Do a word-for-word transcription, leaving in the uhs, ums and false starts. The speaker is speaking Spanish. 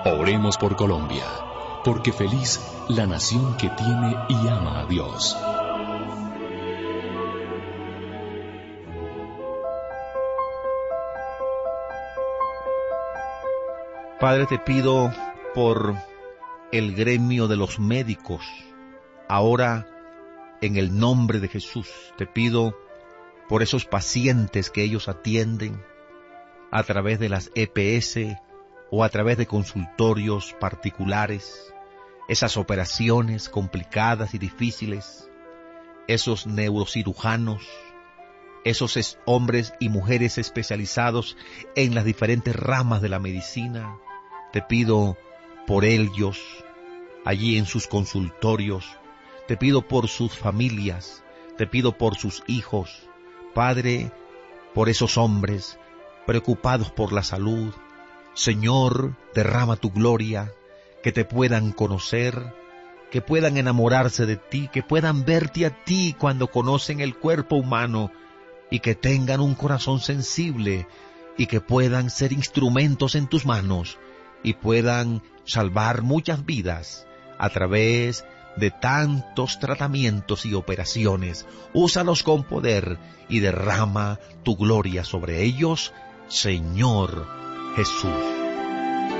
Oremos por Colombia, porque feliz la nación que tiene y ama a Dios. Padre, te pido por el gremio de los médicos. Ahora, en el nombre de Jesús, te pido por esos pacientes que ellos atienden a través de las E P S o a través de consultorios particulares, esas operaciones complicadas y difíciles, esos neurocirujanos, esos es- hombres y mujeres especializados en las diferentes ramas de la medicina. Te pido por ellos, allí en sus consultorios, te pido por sus familias, te pido por sus hijos, Padre, por esos hombres preocupados por la salud. Señor, derrama tu gloria, que te puedan conocer, que puedan enamorarse de ti, que puedan verte a ti cuando conocen el cuerpo humano y que tengan un corazón sensible y que puedan ser instrumentos en tus manos y puedan salvar muchas vidas a través de tantos tratamientos y operaciones. Úsalos con poder y derrama tu gloria sobre ellos, Señor Jesús.